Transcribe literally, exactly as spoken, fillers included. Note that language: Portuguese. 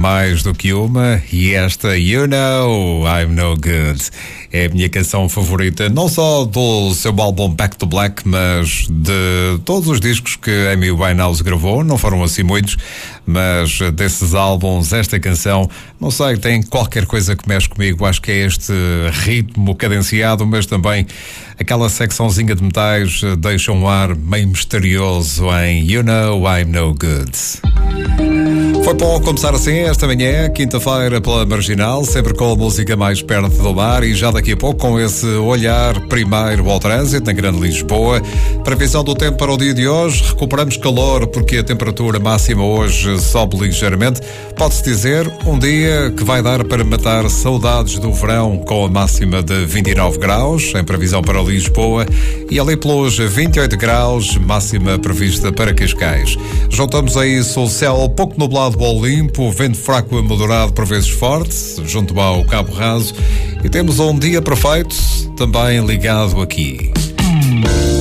mais do que uma, e esta You Know I'm No Good é a minha canção favorita, não só do seu álbum Back to Black, mas de todos os discos que Amy Winehouse gravou. Não foram assim muitos, mas desses álbuns, esta canção, não sei, tem qualquer coisa que mexe comigo. Acho que é este ritmo cadenciado, mas também aquela secçãozinha de metais deixa um ar meio misterioso em You Know I'm No Good. Foi bom começar assim esta manhã, quinta-feira, pela Marginal, sempre com a música mais perto do mar, e já daqui a pouco com esse olhar primeiro ao trânsito na Grande Lisboa. Previsão do tempo para o dia de hoje: recuperamos calor porque a temperatura máxima hoje sobe ligeiramente. Pode-se dizer um dia que vai dar para matar saudades do verão, com a máxima de vinte e nove graus, em previsão para Lisboa, e ali pelos vinte e oito graus, máxima prevista para Cascais. Juntamos a isso o céu pouco nublado ao limpo, vento fraco a moderado por vezes forte, junto ao Cabo Raso, e temos um dia perfeito também ligado aqui.